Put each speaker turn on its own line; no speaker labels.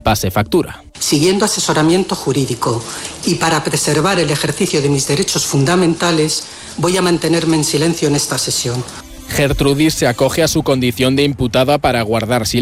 pase factura.
Siguiendo asesoramiento jurídico y para preservar el ejercicio de mis derechos fundamentales, voy a mantenerme en silencio en esta sesión.
Gertrudis se acoge a su condición de imputada para guardar silencio.